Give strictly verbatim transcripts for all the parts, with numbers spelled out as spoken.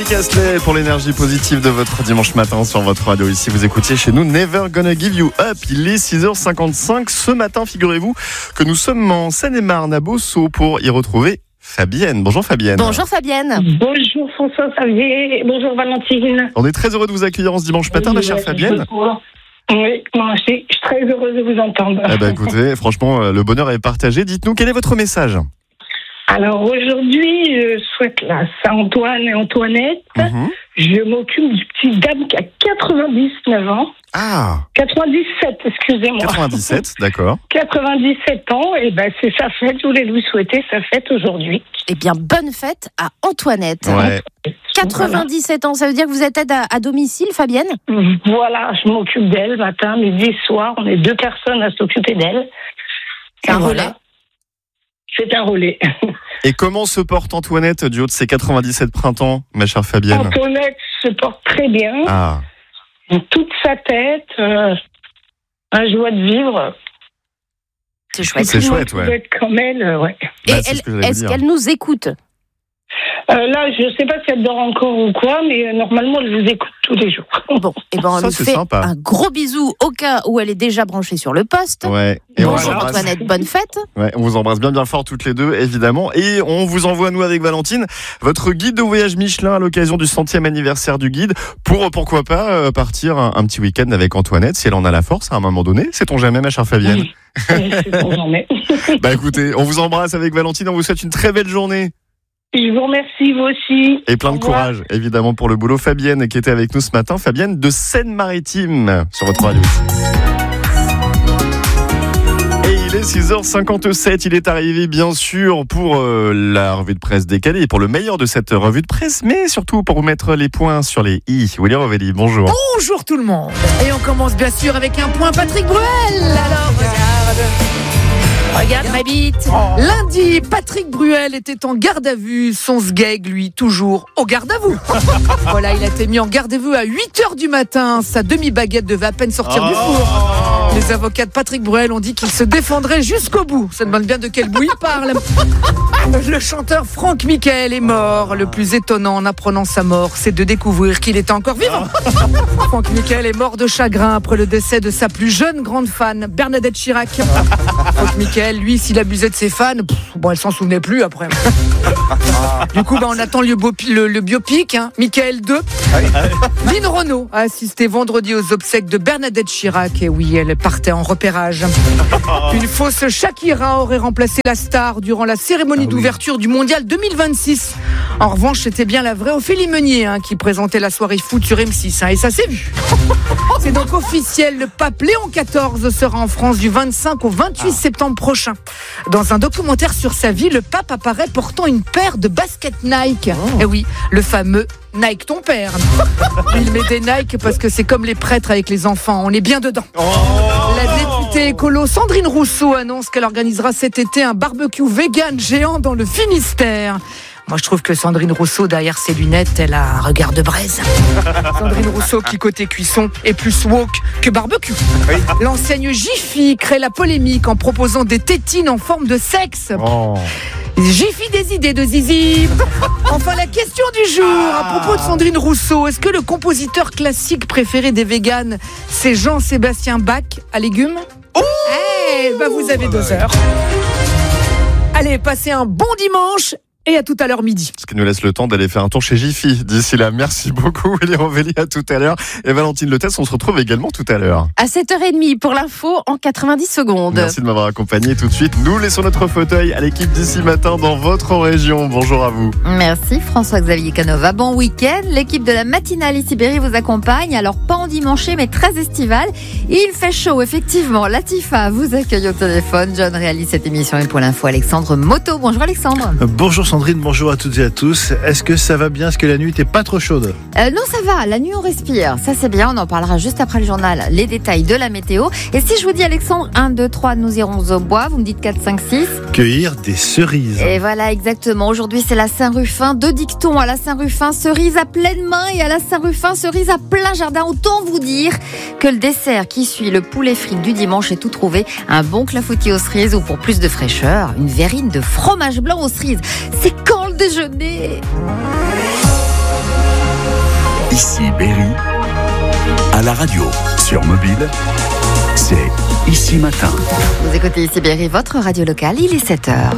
Rick Astley pour l'énergie positive de votre dimanche matin sur votre radio. Ici, vous écoutiez chez nous Never Gonna Give You Up. Il est six heures cinquante-cinq. Ce matin, figurez-vous que nous sommes en Seine-et-Marne à Beauceau pour y retrouver Fabienne. Bonjour Fabienne. Bonjour Fabienne. Bonjour François Xavier. Bonjour Valentine. On est très heureux de vous accueillir en ce dimanche matin, ma chère Fabienne. Oui, moi aussi, je suis très heureuse de vous entendre. Eh ben, écoutez, franchement, le bonheur est partagé. Dites-nous, quel est votre message ? Alors aujourd'hui, je souhaite la Saint-Antoine et Antoinette. Mm-hmm. Je m'occupe du petit dame qui a quatre-vingt-dix-neuf ans. Ah. quatre-vingt-dix-sept, excusez-moi. quatre-vingt-dix-sept, d'accord. quatre-vingt-dix-sept ans, et ben c'est sa fête. Je voulais lui souhaiter sa fête aujourd'hui. Eh bien, bonne fête à Antoinette. Ouais. quatre-vingt-dix-sept ans, ça veut dire que vous êtes aide à, à domicile, Fabienne ? Voilà, je m'occupe d'elle matin, midi, soir. On est deux personnes à s'occuper d'elle. C'est un relais. C'est un relais. Et comment se porte Antoinette du haut de ses quatre-vingt-dix-sept printemps, ma chère Fabienne ? Antoinette se porte très bien. Ah. Toute sa tête, euh, un joie de vivre. C'est chouette. C'est chouette, ouais. Être comme elle, euh, ouais. Et bah, elle, ce est-ce dire. qu'elle nous écoute ? Euh, là, je ne sais pas si elle dort encore ou quoi, mais euh, normalement, je vous écoute tous les jours. Bon, et ben on Ça, lui c'est fait sympa. un gros bisou au cas où elle est déjà branchée sur le poste. Ouais. Et Bonjour on vous embrasse. Antoinette, bonne fête. Ouais, on vous embrasse bien bien fort toutes les deux, évidemment. Et on vous envoie, nous, avec Valentine, votre guide de voyage Michelin à l'occasion du centième anniversaire du guide pour, pourquoi pas, euh, partir un, un petit week-end avec Antoinette, si elle en a la force à un moment donné. Sait-on jamais, ma chère Fabienne ? Oui, c'est bon, j'en ai. Bah écoutez, on vous embrasse avec Valentine, on vous souhaite une très belle journée. Je vous remercie, vous aussi. Et plein de Au revoir. courage, évidemment, pour le boulot. Fabienne, qui était avec nous ce matin. Fabienne de Seine-Maritime, sur votre radio. Et il est six heures cinquante-sept. Il est arrivé, bien sûr, pour euh, la revue de presse décalée, et pour le meilleur de cette revue de presse, mais surtout pour vous mettre les points sur les i. Willy Rovelli, bonjour. Bonjour tout le monde. Et on commence bien sûr avec un point Patrick Bruel. Alors regarde. Regarde ma bite. Lundi, Patrick Bruel était en garde à vue. Son sgeg, lui, toujours au garde à vous. Voilà, il a été mis en garde à vue à huit heures du matin. Sa demi-baguette devait à peine sortir Oh. du four. Les avocats de Patrick Bruel ont dit qu'il se défendrait jusqu'au bout. Ça demande bien de quel bout il parle. Le chanteur Franck Michael est mort. Le plus étonnant en apprenant sa mort, c'est de découvrir qu'il était encore vivant. Franck Michael est mort de chagrin après le décès de sa plus jeune grande fan, Bernadette Chirac. Franck Michael, lui, s'il abusait de ses fans, pff, bon, elle s'en souvenait plus après. Du coup, bah, on attend le, beau, le, le biopic, hein, Michael deux. Lynn Renaud a assisté vendredi aux obsèques de Bernadette Chirac. Et oui, elle partait en repérage. Une fausse Shakira aurait remplacé la star durant la cérémonie Ah oui. d'ouverture du Mondial deux mille vingt-six. En revanche, c'était bien la vraie Ophélie Meunier hein, qui présentait la soirée foot sur M six. Hein, et ça s'est vu. C'est donc officiel, le pape Léon quatorze sera en France du vingt-cinq au vingt-huit septembre prochain. Dans un documentaire sur sa vie, le pape apparaît portant une paire de baskets Nike. Oh. Et oui, le fameux Nike ton père. Il met des Nike parce que c'est comme les prêtres avec les enfants, on est bien dedans. Oh. La députée écolo Sandrine Rousseau annonce qu'elle organisera cet été un barbecue vegan géant dans le Finistère. Moi, je trouve que Sandrine Rousseau, derrière ses lunettes, elle a un regard de braise. Sandrine Rousseau, qui côté cuisson, est plus woke que barbecue. L'enseigne Jiffy crée la polémique en proposant des tétines en forme de sexe. Oh. Jiffy des idées de Zizi. Enfin, la question du jour, à propos de Sandrine Rousseau, est-ce que le compositeur classique préféré des véganes, c'est Jean-Sébastien Bach à légumes ? Eh ben, vous avez deux heures. Allez, passez un bon dimanche. Et à tout à l'heure midi. Ce qui nous laisse le temps d'aller faire un tour chez Jiffy. D'ici là, merci beaucoup, Willy Rovelli, à tout à l'heure. Et Valentine Letès, on se retrouve également tout à l'heure. À sept heures trente pour l'info en quatre-vingt-dix secondes. Merci de m'avoir accompagné. Tout de suite, nous laissons notre fauteuil à l'équipe d'ici matin dans votre région. Bonjour à vous. Merci François-Xavier Canova. Bon week-end. L'équipe de la matinale ici Berry vous accompagne. Alors pas endimanché mais très estival. Il fait chaud effectivement. Latifa vous accueille au téléphone. John réalise cette émission et pour l'info Alexandre Moto. Bonjour Alexandre. Bonjour Sandrine, bonjour à toutes et à tous. Est-ce que ça va bien? Est-ce que la nuit n'était pas trop chaude? euh, Non ça va, la nuit on respire. Ça c'est bien, on en parlera juste après le journal. Les détails de la météo. Et si je vous dis Alexandre, un, deux, trois, nous irons au bois. Vous me dites quatre, cinq, six. Cueillir des cerises. Et voilà exactement, aujourd'hui c'est la Saint-Rufin, deux dictons à la Saint-Rufin, cerise à pleine main et à la Saint-Rufin, cerise à plein jardin. Autant vous dire que le dessert qui suit le poulet frit du dimanche est tout trouvé. Un bon clafoutis aux cerises ou pour plus de fraîcheur, une verrine de fromage blanc aux cerises. C'est quand le déjeuner ? Ici Berry, à la radio, sur mobile, c'est Ici Matin. Vous écoutez Ici Berry, votre radio locale, il est sept heures.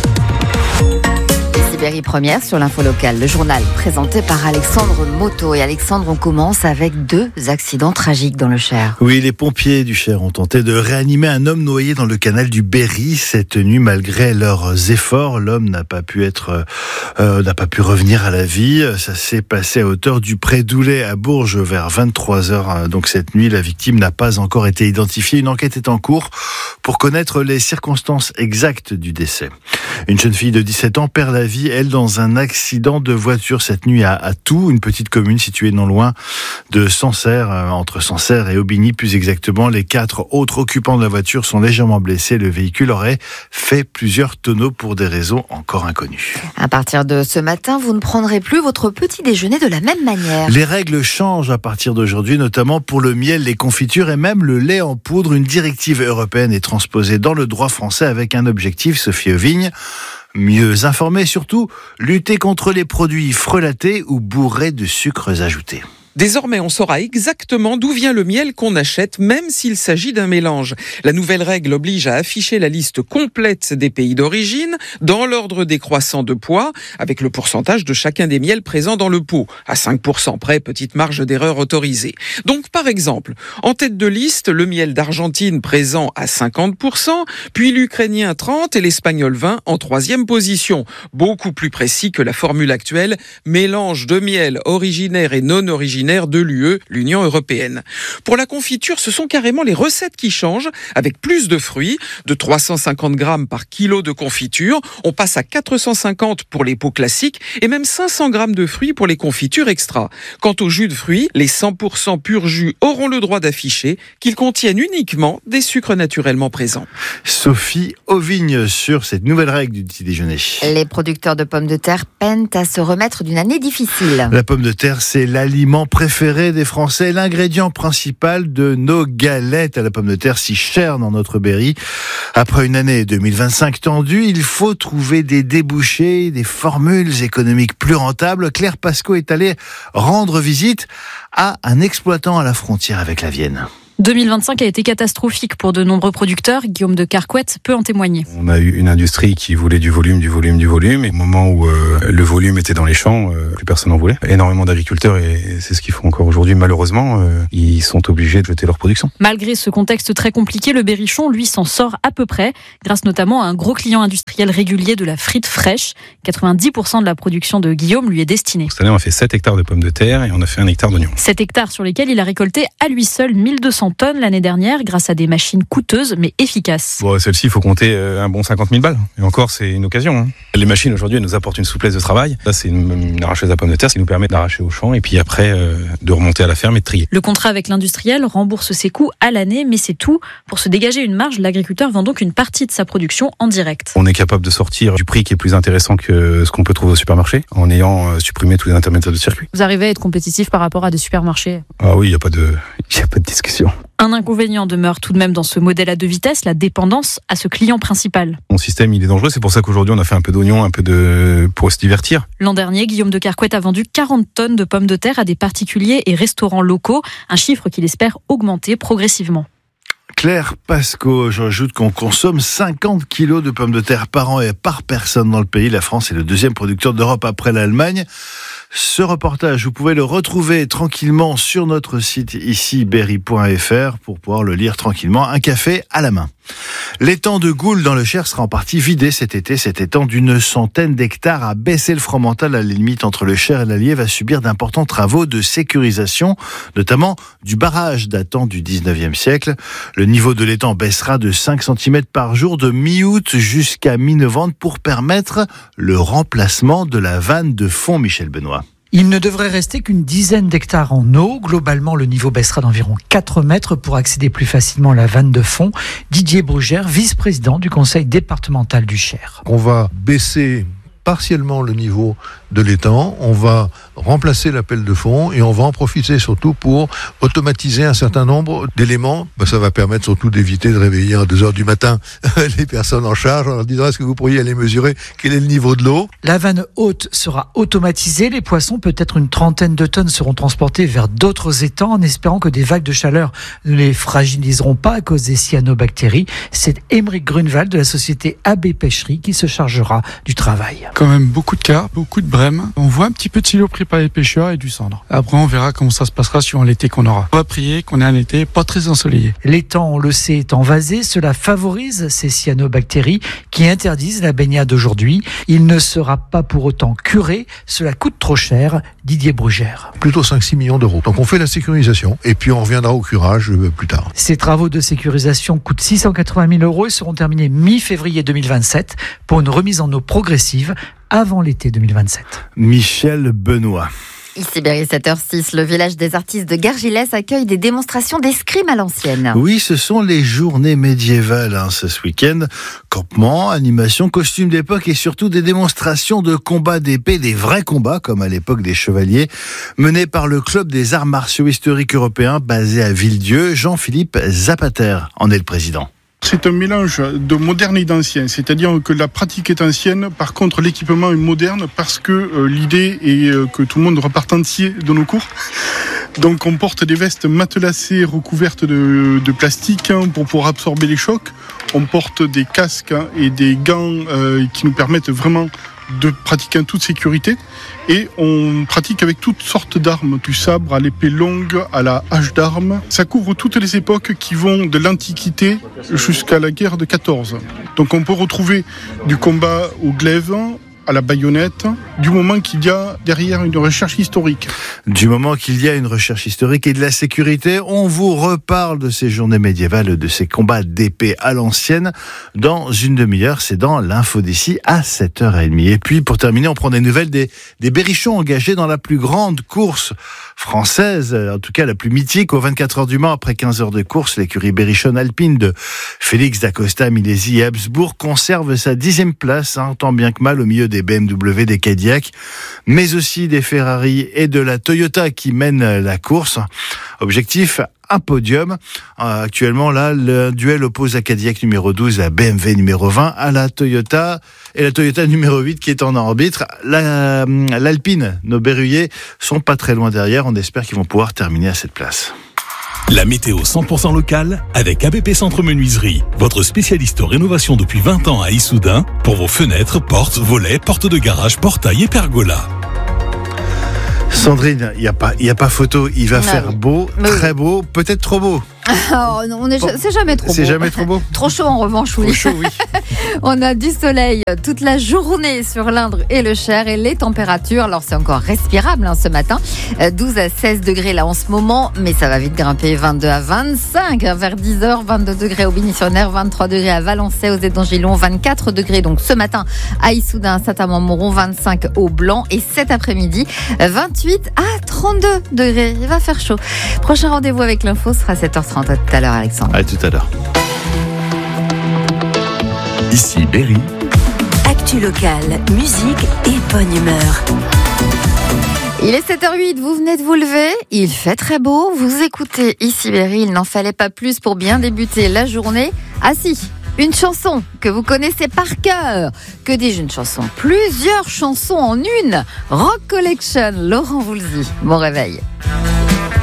Berry Première sur l'info locale, le journal présenté par Alexandre Moto. Et Alexandre, on commence avec deux accidents tragiques dans le Cher. Oui, les pompiers du Cher ont tenté de réanimer un homme noyé dans le canal du Berry cette nuit. Malgré leurs efforts, l'homme n'a pas pu être, euh, n'a pas pu revenir à la vie. Ça s'est passé à hauteur du Pré d'Oulet à Bourges vers vingt-trois heures. Donc cette nuit, la victime n'a pas encore été identifiée. Une enquête est en cours pour connaître les circonstances exactes du décès. Une jeune fille de dix-sept ans perd la vie, elle, dans un accident de voiture cette nuit à, à Thou, une petite commune située non loin de Sancerre, euh, entre Sancerre et Aubigny plus exactement. Les quatre autres occupants de la voiture sont légèrement blessés. Le véhicule aurait fait plusieurs tonneaux pour des raisons encore inconnues. À partir de ce matin, vous ne prendrez plus votre petit déjeuner de la même manière. Les règles changent à partir d'aujourd'hui, notamment pour le miel, les confitures et même le lait en poudre. Une directive européenne est transposée dans le droit français avec un objectif, Sophie Auvigne. Mieux informer, surtout, lutter contre les produits frelatés ou bourrés de sucres ajoutés. Désormais, on saura exactement d'où vient le miel qu'on achète, même s'il s'agit d'un mélange. La nouvelle règle oblige à afficher la liste complète des pays d'origine, dans l'ordre décroissant de poids, avec le pourcentage de chacun des miels présents dans le pot. À cinq pour cent près, petite marge d'erreur autorisée. Donc, par exemple, en tête de liste, le miel d'Argentine présent à cinquante pour cent, puis l'ukrainien trente et l'espagnol vingt en troisième position. Beaucoup plus précis que la formule actuelle, mélange de miel originaire et non originaire de l'U E, l'Union européenne. Pour la confiture, ce sont carrément les recettes qui changent, avec plus de fruits, de trois cent cinquante grammes par kilo de confiture, on passe à quatre cent cinquante pour les pots classiques et même cinq cents grammes de fruits pour les confitures extra. Quant au jus de fruits, les cent pour cent pur jus auront le droit d'afficher qu'ils contiennent uniquement des sucres naturellement présents. Sophie Auvigne sur cette nouvelle règle du petit déjeuner. Les producteurs de pommes de terre peinent à se remettre d'une année difficile. La pomme de terre, c'est l'aliment préféré des Français, l'ingrédient principal de nos galettes à la pomme de terre, si chère dans notre Berry. Après une année deux mille vingt-cinq tendue, il faut trouver des débouchés, des formules économiques plus rentables. Claire Pasco est allée rendre visite à un exploitant à la frontière avec la Vienne. deux mille vingt-cinq a été catastrophique pour de nombreux producteurs. Guillaume de Carquette peut en témoigner. On a eu une industrie qui voulait du volume, du volume, du volume. Et au moment où euh, le volume était dans les champs, euh, plus personne n'en voulait. Énormément d'agriculteurs, et c'est ce qu'ils font encore aujourd'hui, malheureusement, euh, ils sont obligés de jeter leur production. Malgré ce contexte très compliqué, le Berrichon, lui, s'en sort à peu près, grâce notamment à un gros client industriel régulier de la frite fraîche. quatre-vingt-dix pour cent de la production de Guillaume lui est destinée. Cette année, on a fait sept hectares de pommes de terre et on a fait un hectare d'oignons. sept hectares sur lesquels il a récolté à lui seul mille deux cents tonnes l'année dernière grâce à des machines coûteuses mais efficaces. Bon, celle-ci, il faut compter un bon cinquante mille balles. Et encore, c'est une occasion. Hein. Les machines, aujourd'hui, elles nous apportent une souplesse de travail. Là, c'est une, une arracheuse à pommes de terre qui nous permet d'arracher au champ et puis après, euh, de remonter à la ferme et de trier. Le contrat avec l'industriel rembourse ses coûts à l'année, mais c'est tout. Pour se dégager une marge, l'agriculteur vend donc une partie de sa production en direct. On est capable de sortir du prix qui est plus intéressant que ce qu'on peut trouver au supermarché en ayant supprimé tous les intermédiaires de circuit. Vous arrivez à être compétitif par rapport à des supermarchés ? Ah oui, il n'y a pas de, il y a pas de discussion. Un inconvénient demeure tout de même dans ce modèle à deux vitesses, la dépendance à ce client principal. Mon système, il est dangereux, c'est pour ça qu'aujourd'hui on a fait un peu d'oignon, un peu de pour se divertir. L'an dernier, Guillaume de Carquette a vendu quarante tonnes de pommes de terre à des particuliers et restaurants locaux, un chiffre qu'il espère augmenter progressivement. Claire Pasco, j'ajoute qu'on consomme cinquante kilos de pommes de terre par an et par personne dans le pays. La France est le deuxième producteur d'Europe après l'Allemagne. Ce reportage, vous pouvez le retrouver tranquillement sur notre site ici berry point f r pour pouvoir le lire tranquillement, un café à la main. L'étang de Goul dans le Cher sera en partie vidé cet été. Cet étang d'une centaine d'hectares à Bessay-le-Fromental, à la limite entre le Cher et l'Allier, va subir d'importants travaux de sécurisation, notamment du barrage datant du dix-neuvième siècle. Le niveau de l'étang baissera de cinq centimètres par jour de mi-août jusqu'à mi-novembre pour permettre le remplacement de la vanne de fond, Michel Benoît. Il ne devrait rester qu'une dizaine d'hectares en eau. Globalement, le niveau baissera d'environ quatre mètres pour accéder plus facilement à la vanne de fond. Didier Brugère, vice-président du conseil départemental du Cher. On va baisser partiellement le niveau de l'étang, on va remplacer l'appel de fond et on va en profiter surtout pour automatiser un certain nombre d'éléments. Ben, ça va permettre surtout d'éviter de réveiller à deux heures du matin les personnes en charge en leur disant est-ce que vous pourriez aller mesurer quel est le niveau de l'eau. La vanne haute sera automatisée. Les poissons, peut-être une trentaine de tonnes, seront transportés vers d'autres étangs en espérant que des vagues de chaleur ne les fragiliseront pas à cause des cyanobactéries. C'est Émeric Grunewald de la société A B Pêcherie qui se chargera du travail. Quand même beaucoup de carpes, beaucoup de brèmes. On voit un petit peu de silo pris par les pêcheurs et du cendre. Après, on verra comment ça se passera suivant l'été qu'on aura. On va prier qu'on ait un été pas très ensoleillé. L'étang, on le sait, est envasé. Cela favorise ces cyanobactéries qui interdisent la baignade aujourd'hui. Il ne sera pas pour autant curé. Cela coûte trop cher. Didier Brugère. Plutôt cinq à six millions d'euros. Donc on fait la sécurisation et puis on reviendra au curage euh, plus tard. Ces travaux de sécurisation coûtent six cent quatre-vingt mille euros et seront terminés mi-février deux mille vingt-sept pour une remise en eau progressive avant l'été deux mille vingt-sept. Michel Benoît. Ici Berry, sept heures six, le village des artistes de Gargilès accueille des démonstrations d'escrime à l'ancienne. Oui, ce sont les journées médiévales hein, ce week-end. Campement, animation, costumes d'époque et surtout des démonstrations de combats d'épée, des vrais combats comme à l'époque des chevaliers, menés par le club des arts martiaux historiques européens basé à Villedieu. Jean-Philippe Zapater en est le président. C'est un mélange de moderne et d'ancien, c'est-à-dire que la pratique est ancienne, par contre l'équipement est moderne parce que euh, l'idée est euh, que tout le monde reparte entier de nos cours. Donc on porte des vestes matelassées recouvertes de, de plastique hein, pour pouvoir absorber les chocs. On porte des casques hein, et des gants euh, qui nous permettent vraiment de pratiquer en toute sécurité. Et on pratique avec toutes sortes d'armes, du sabre à l'épée longue, à la hache d'armes. Ça couvre toutes les époques qui vont de l'Antiquité jusqu'à la guerre de quatorze. Donc on peut retrouver du combat au glaive, à la baïonnette, du moment qu'il y a derrière une recherche historique. Du moment qu'il y a une recherche historique et de la sécurité, on vous reparle de ces journées médiévales, de ces combats d'épée à l'ancienne. Dans une demi-heure, c'est dans l'info d'ici à sept heures trente. Et puis, pour terminer, on prend des nouvelles des, des berrichons engagés dans la plus grande course française, en tout cas la plus mythique, aux vingt-quatre heures du Mans. Après quinze heures de course, l'écurie berrichonne alpine de Félix d'Acosta, Milesi et Habsbourg conserve sa dixième place, hein, tant bien que mal au milieu des B M W, des Cadillac, mais aussi des Ferrari et de la Toyota qui mènent la course. Objectif, un podium. Euh, actuellement, là, le duel oppose la Cadillac numéro douze, la B M W numéro vingt, à la Toyota et la Toyota numéro huit qui est en arbitre. La, l'Alpine, nos berruyers, sont pas très loin derrière. On espère qu'ils vont pouvoir terminer à cette place. La météo cent pour cent locale avec A B P Centre Menuiserie, votre spécialiste rénovation depuis vingt ans à Issoudun pour vos fenêtres, portes, volets, portes de garage, portails et pergolas. Sandrine, il n'y a pas, il y a pas photo. Il va Ah faire oui. beau, Mais très oui. beau, peut-être trop beau. Oh, non, on est, Bon. c'est jamais trop C'est beau. jamais trop beau. Trop chaud en revanche, oui. Trop chaud, oui. On a du soleil toute la journée sur l'Indre et le Cher et les températures, alors c'est encore respirable hein, ce matin, Euh, douze à seize degrés là en ce moment, mais ça va vite grimper, vingt-deux à vingt-cinq hein, vers dix heures, vingt-deux degrés au Bigny-sur-Ner, vingt-trois degrés à Valençay, aux Édangilons, vingt-quatre degrés donc ce matin à Issoudun, Saint-Amand-Moron, vingt-cinq au Blanc et cet après-midi, vingt-huit à trente-deux degrés. Il va faire chaud. Prochain rendez-vous avec l'info sera sept heures trente. À tout à l'heure, Alexandre. À tout à l'heure. Ici Berry. Actu locale, musique et bonne humeur. Il est sept heures huit, vous venez de vous lever, il fait très beau, vous écoutez ici Berry, il n'en fallait pas plus pour bien débuter la journée. Ah si, une chanson que vous connaissez par cœur, que dis-je une chanson, plusieurs chansons en une, Rock Collection, Laurent Voulzy, bon réveil.